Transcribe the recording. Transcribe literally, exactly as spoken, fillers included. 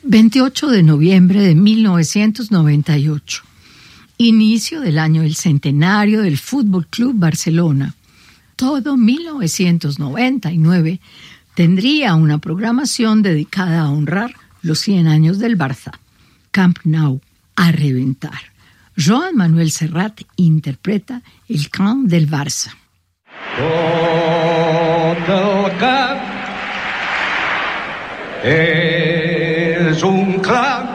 veintiocho de noviembre de mil novecientos noventa y ocho. Inicio del año del centenario del Fútbol Club Barcelona. Todo mil novecientos noventa y nueve tendría una programación dedicada a honrar los cien años del Barça. Camp Nou, a reventar. Joan Manuel Serrat interpreta el Camp del Barça. Tot el camp és un clam